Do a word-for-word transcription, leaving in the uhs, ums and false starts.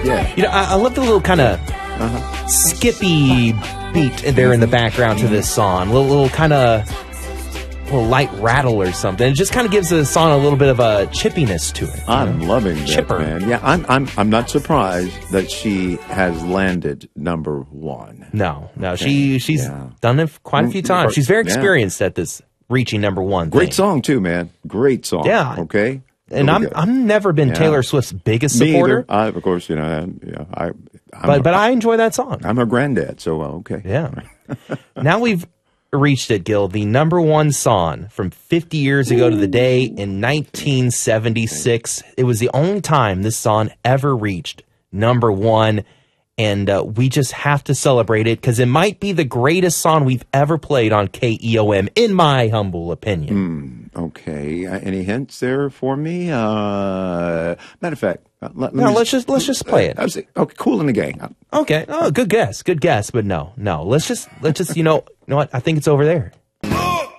Yeah. You know, I, I love the little kind of Uh-huh. skippy beat there in the background to this song. A little, little kind of little light rattle or something. It just kind of gives the song a little bit of a chippiness to it. I'm know? loving that, Chipper. man. Yeah, I'm, I'm, I'm not surprised that she has landed number one. No, no, she she's Yeah. done it quite a few times. She's very Yeah. experienced at this reaching number one. Great thing. song too, man. Great song. Yeah. Okay. And Here I'm we go. I've never been Yeah. Taylor Swift's biggest Me supporter, either. I, of course, you know, I, yeah, I, I'm but a, but I enjoy that song. I'm her granddad, so uh, okay. Yeah. Now we've reached it, Gil, the number one song from fifty years ago to the day in nineteen seventy-six. It was the only time this song ever reached number one, and uh, we just have to celebrate it because it might be the greatest song we've ever played on K E O M, in my humble opinion. Mm, okay. Uh, any hints there for me? Uh, matter of fact, uh, let, let No, me let's just let's just play it. I was, okay, Cool in the Gang. Okay. Oh, good guess. Good guess. But no, no. Let's just let's just you know you know what? I think it's over there.